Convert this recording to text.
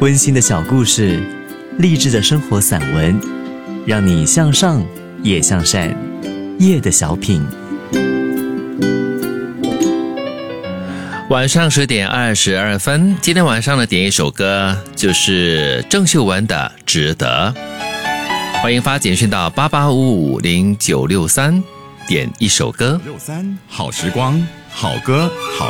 温馨的小故事，励志的生活散文，让你向上也向善。夜的小品。 晚上10点22分，今天晚上的点一首歌就是郑秀文的《值得》。欢迎发简讯到88550963，点一首歌。 63好时光，好歌好